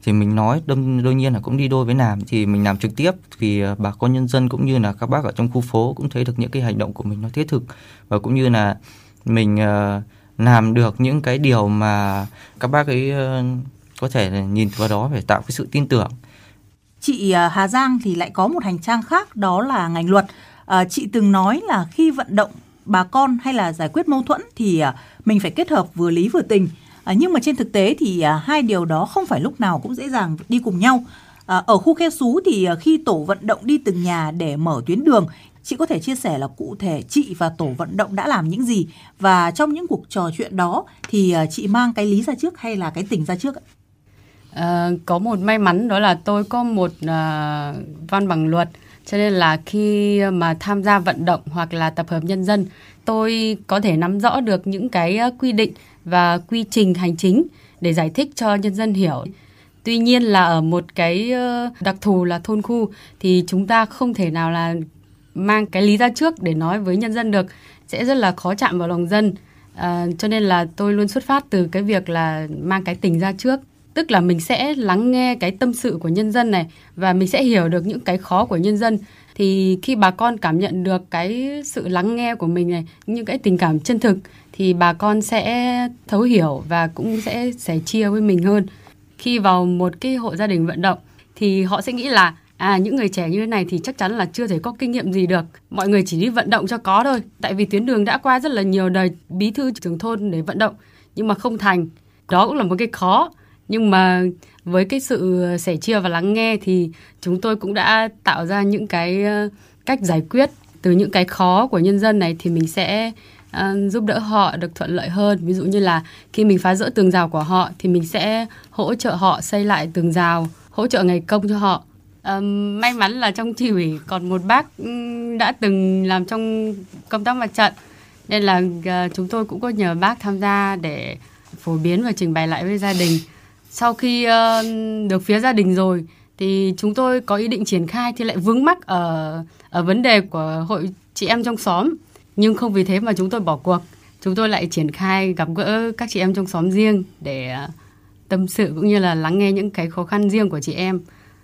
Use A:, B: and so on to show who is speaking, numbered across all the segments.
A: thì mình nói đương nhiên là cũng đi đôi với làm. Thì mình làm trực tiếp vì bà con nhân dân cũng như là các bác ở trong khu phố cũng thấy được những cái hành động của mình nó thiết thực, và cũng như là mình làm được những cái điều mà các bác ấy có thể nhìn vào đó để tạo cái sự tin tưởng.
B: Chị Hà Giang thì lại có một hành trang khác, đó là ngành luật. Chị từng nói là khi vận động bà con hay là giải quyết mâu thuẫn thì mình phải kết hợp vừa lý vừa tình. Nhưng mà trên thực tế thì hai điều đó không phải lúc nào cũng dễ dàng đi cùng nhau. Ở khu Khe Sú thì khi tổ vận động đi từng nhà để mở tuyến đường, chị có thể chia sẻ là cụ thể chị và tổ vận động đã làm những gì, và trong những cuộc trò chuyện đó thì chị mang cái lý ra trước hay là cái tình ra trước?
C: Có một may mắn đó là tôi có một văn bằng luật, cho nên là khi mà tham gia vận động hoặc là tập hợp nhân dân, tôi có thể nắm rõ được những cái quy định và quy trình hành chính để giải thích cho nhân dân hiểu. Tuy nhiên là ở một cái đặc thù là thôn khu thì chúng ta không thể nào là mang cái lý ra trước để nói với nhân dân được, sẽ rất là khó chạm vào lòng dân. Cho nên là tôi luôn xuất phát từ cái việc là mang cái tình ra trước. Tức là mình sẽ lắng nghe cái tâm sự của nhân dân này và mình sẽ hiểu được những cái khó của nhân dân. Thì khi bà con cảm nhận được cái sự lắng nghe của mình này, những cái tình cảm chân thực thì bà con sẽ thấu hiểu và cũng sẽ sẻ chia với mình hơn. Khi vào một cái hộ gia đình vận động thì họ sẽ nghĩ là những người trẻ như thế này thì chắc chắn là chưa thể có kinh nghiệm gì được. Mọi người chỉ đi vận động cho có thôi. Tại vì tuyến đường đã qua rất là nhiều đời bí thư trưởng thôn để vận động nhưng mà không thành. Đó cũng là một cái khó. Nhưng mà với cái sự sẻ chia và lắng nghe thì chúng tôi cũng đã tạo ra những cái cách giải quyết từ những cái khó của nhân dân này, thì mình sẽ giúp đỡ họ được thuận lợi hơn. Ví dụ như là khi mình phá rỡ tường rào của họ thì mình sẽ hỗ trợ họ xây lại tường rào, hỗ trợ ngày công cho họ. May mắn là trong chi ủy còn một bác đã từng làm trong công tác mặt trận, nên là chúng tôi cũng có nhờ bác tham gia để phổ biến và trình bày lại với gia đình. Sau khi được phía gia đình rồi thì chúng tôi có ý định triển khai thì lại vướng mắc ở vấn đề của hội chị em trong xóm. Nhưng không vì thế mà chúng tôi bỏ cuộc. Chúng tôi lại triển khai gặp gỡ các chị em trong xóm riêng để tâm sự cũng như là lắng nghe những cái khó khăn riêng của chị em.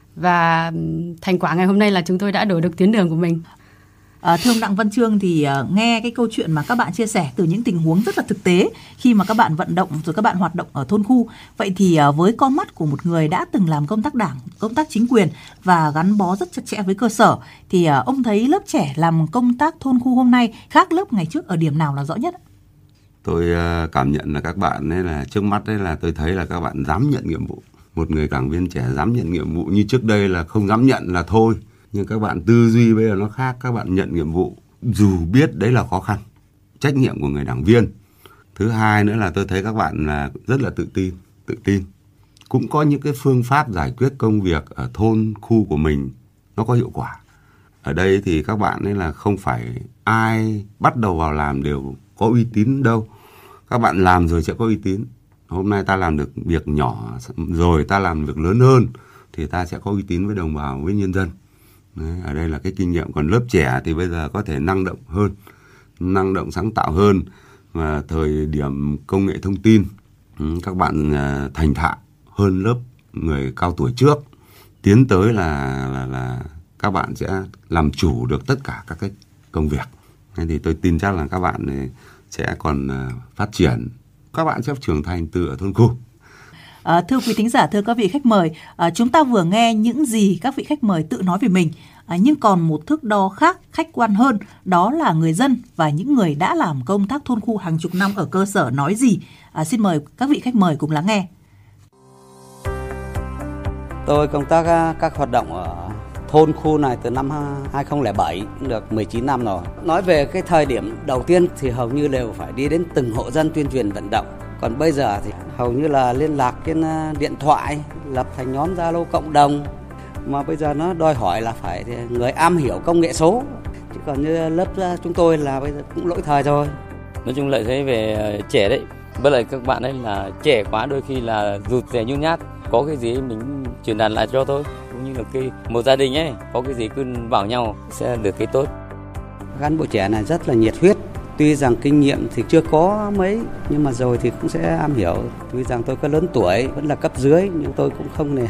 C: Và thành quả ngày hôm nay là chúng tôi đã đổi được tuyến đường của mình.
B: Thưa ông Đặng Văn Trương, thì nghe cái câu chuyện mà các bạn chia sẻ từ những tình huống rất là thực tế khi mà các bạn vận động rồi các bạn hoạt động ở thôn khu. Vậy thì với con mắt của một người đã từng làm công tác đảng, công tác chính quyền và gắn bó rất chặt chẽ với cơ sở, thì ông thấy lớp trẻ làm công tác thôn khu hôm nay khác lớp ngày trước ở điểm nào là rõ nhất?
D: Tôi cảm nhận là các bạn ấy là trước mắt đấy là tôi thấy là các bạn dám nhận nhiệm vụ. Một người đảng viên trẻ dám nhận nhiệm vụ, như trước đây là không dám nhận là thôi. Nhưng các bạn tư duy bây giờ nó khác, các bạn nhận nhiệm vụ dù biết đấy là khó khăn, trách nhiệm của người đảng viên. Thứ hai nữa là tôi thấy các bạn là rất là tự tin. Cũng có những cái phương pháp giải quyết công việc ở thôn khu của mình nó có hiệu quả. Ở đây thì các bạn ấy là không phải ai bắt đầu vào làm đều có uy tín đâu. Các bạn làm rồi sẽ có uy tín. Hôm nay ta làm được việc nhỏ rồi ta làm việc lớn hơn thì ta sẽ có uy tín với đồng bào, với nhân dân. Đấy, ở đây là cái kinh nghiệm. Còn lớp trẻ thì bây giờ có thể năng động hơn, năng động sáng tạo hơn. Và thời điểm công nghệ thông tin, các bạn thành thạo hơn lớp người cao tuổi trước. Tiến tới là các bạn sẽ làm chủ được tất cả các cái công việc. Thế thì tôi tin chắc là các bạn sẽ còn phát triển. Các bạn sẽ trưởng thành từ ở thôn khu.
B: Thưa quý thính giả, thưa các vị khách mời, chúng ta vừa nghe những gì các vị khách mời tự nói về mình, nhưng còn một thước đo khác khách quan hơn, đó là người dân và những người đã làm công tác thôn khu hàng chục năm ở cơ sở nói gì. Xin mời các vị khách mời cùng lắng nghe.
E: Tôi công tác các hoạt động ở thôn khu này từ năm 2007, được 19 năm rồi. Nói về cái thời điểm đầu tiên thì hầu như đều phải đi đến từng hộ dân tuyên truyền vận động. Còn bây giờ thì hầu như là liên lạc trên điện thoại, lập thành nhóm Zalo cộng đồng. Mà bây giờ nó đòi hỏi là phải người am hiểu công nghệ số. Chứ còn như lớp chúng tôi là bây giờ cũng lỗi thời rồi.
F: Nói chung lợi thế về trẻ đấy. Với lại các bạn ấy là trẻ quá, đôi khi là rụt rè nhút nhát. Có cái gì mình truyền đạt lại cho tôi. Cũng như là một gia đình ấy, có cái gì cứ bảo nhau sẽ được cái tốt.
E: Cán bộ trẻ này rất là nhiệt huyết. Tuy rằng kinh nghiệm thì chưa có mấy, nhưng mà rồi thì cũng sẽ am hiểu. Tuy rằng tôi có lớn tuổi, vẫn là cấp dưới, nhưng tôi cũng không nề